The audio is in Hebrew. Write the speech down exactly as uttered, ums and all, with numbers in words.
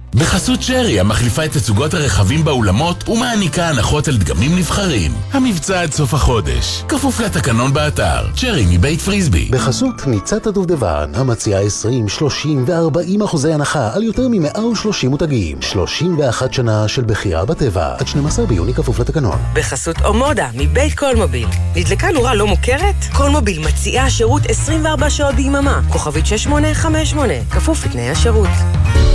בחסות שרי, המחליפה את תצוגות הרכבים באולמות ומעניקה הנחות על דגמים נבחרים. המבצע עד סוף החודש, כפוף לתקנון באתר. שרי מבית פריסבי. בחסות ניצת הדובדבן, המציעה עשרים, שלושים ו-ארבעים אחוזי הנחה על יותר מ-מאה ושלושים מותגים. שלושים ואחת שנה של בחירה בטבע. עד שנים עשר ביוני כפוף לתקנון. בחסות אומודה, מבית קולמוביל. נדלקה נורה לא מוכרת? קולמוביל מציעה שירות עשרים וארבע שעות ביממה. כוכבית שש שמונה חמש שמונה. כפוף לתנאי השירות.